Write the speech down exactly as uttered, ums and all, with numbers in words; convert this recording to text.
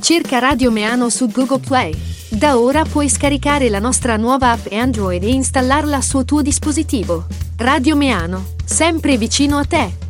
Cerca Radio Meano su Google Play. Da ora puoi scaricare la nostra nuova app Android e installarla sul tuo dispositivo. Radio Meano, sempre vicino a te.